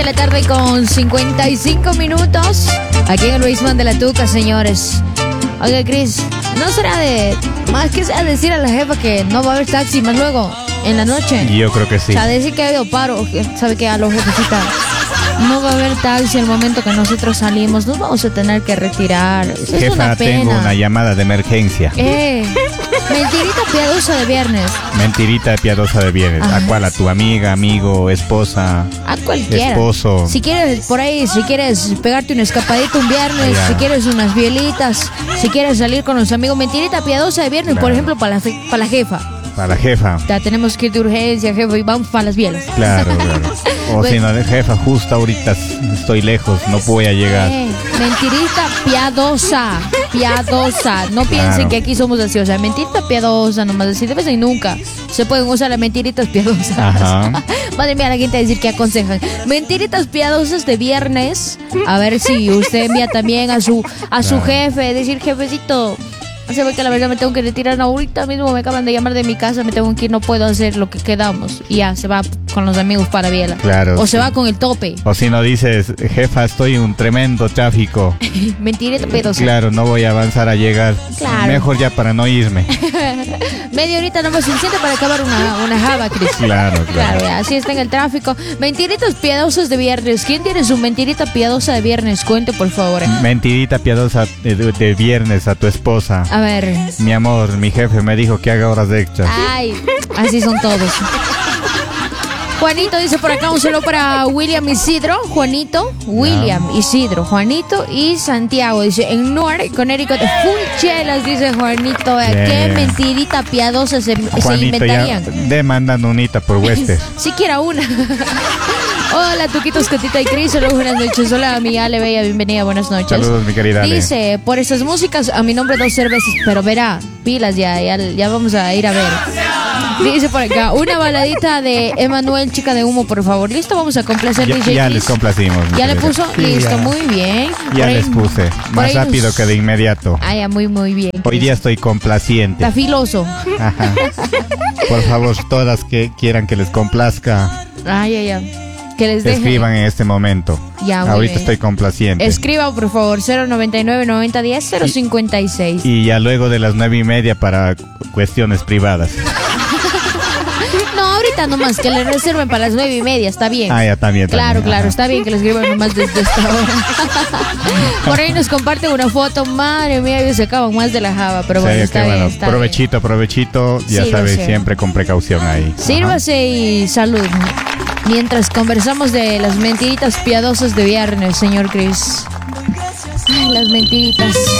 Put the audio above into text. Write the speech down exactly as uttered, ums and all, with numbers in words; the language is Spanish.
la tarde con cincuenta y cinco minutos. Aquí en el basement de la Tuca, señores. Oiga, Chris, ¿no será de más que sea decir a la jefa que no va a haber taxi más luego en la noche? Yo creo que sí. O sea, decir que ha habido paro, que sabe que a los jefecitas no va a haber taxi el momento que nosotros salimos, nos vamos a tener que retirar. Eso es Jefa, una pena. tengo una llamada de emergencia. Eh, mentirita piadosa de viernes. Mentirita piadosa de viernes. Ajá. ¿A cuál? ¿A tu amiga, amigo, esposa? A cualquiera. Esposo. Si quieres, por ahí, si quieres pegarte una escapadita un viernes, Ya. si quieres unas bielitas, si quieres salir con los amigos, mentirita piadosa de viernes, Claro. por ejemplo, para la, fe- para la jefa. Para la jefa. Ya tenemos que ir de urgencia, jefa, y vamos para las bielas. Claro, claro. O Pues- si no, jefa, justo ahorita estoy lejos, no voy a llegar. Eh, mentirita piadosa, piadosa. No piensen Claro. que aquí somos así, o sea, mentirita piadosa, nomás decir, de vez en nunca se pueden usar las mentiritas piadosas. Ajá. Madre mía, la gente decir que aconsejan. Mentiritas piadosas de viernes. A ver si usted envía también a su a su Claro. jefe, decir, jefecito, se ve que la verdad me tengo que retirar ahorita mismo, me acaban de llamar de mi casa, me tengo que ir, no puedo hacer lo que quedamos. Y ya, se va con los amigos para Biela. Claro, O se sí. va con el tope. O si no dices, jefa, estoy en un tremendo tráfico. Mentirita piadosa. Claro, no voy a avanzar a llegar. Claro. Mejor ya para no irme. Media horita no más suficiente para acabar una, una java, Cris. Claro, Claro, claro. ya, así está en el tráfico. Mentiritas piadosas de viernes. ¿Quién tiene su mentirita piadosa de viernes? Cuente, por favor. Mentirita piadosa de, de- de viernes a tu esposa. A ver. Mi amor, mi jefe me dijo que haga horas extras. Ay, así son todos. Juanito dice por acá un saludo para William Isidro. Juanito, William Isidro, Juanito y Santiago. Dice en Newark, Connecticut, full chelas, dice Juanito. Eh, Bien. Qué mentirita piadosa se, se Juanito ya inventarían. demandando unita por Wester. Siquiera una. Hola, Tuquitos, Catita y Cris. Hola, buenas noches. Hola, mi Ale Bella, bienvenida, buenas noches. Saludos, mi querida Ale. Dice, por esas músicas, a mi nombre dos cervezas, pero verá, pilas ya, ya, ya vamos a ir a ver. Dice por acá, una baladita de Emanuel, chica de humo, por favor. ¿Listo? Vamos a complacer Ya, D J ya Chris. les complacimos. mi ¿Ya le querida. puso? Sí, Listo, ya. muy bien. Ya Por ahí- les puse. por Más ahí rápido nos- que de inmediato. Ah, ya, muy, muy bien. Hoy día estoy complaciente. Está filoso. Ajá. Por favor, todas que quieran que les complazca, Ay, ay, ay. Que les deje. escriban en este momento. Ya, muy Ahorita bien. estoy complaciente. Escriba, por favor, cero noventa y nueve, noventa diez, cero cincuenta y seis. Y ya luego de las nueve y media para cu- cuestiones privadas. No, ahorita nomás, que le reserven para las nueve y media, está bien. Ah, ya también. Claro, también. claro, Ajá. está bien que le escriban nomás desde esta hora. Por ahí nos comparten una foto, madre mía, ellos se acaban más de la java, pero bueno, Sí, está qué bien, bueno. está Provechito, provechito. Ya Sírvase. sabes, siempre con precaución ahí. bien. Sírvase y salud. Mientras conversamos de las mentiritas piadosas de viernes, señor Chris. Ay, las mentiritas.